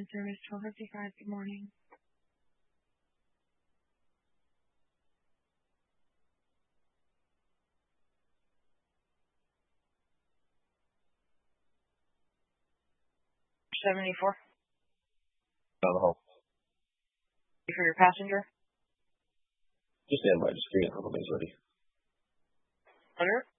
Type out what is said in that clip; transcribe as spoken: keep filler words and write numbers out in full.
United Service twelve fifty-five. Good morning. seventy-four. Down the hall. For your passenger? Just stand by. Just give me a couple things ready. Under?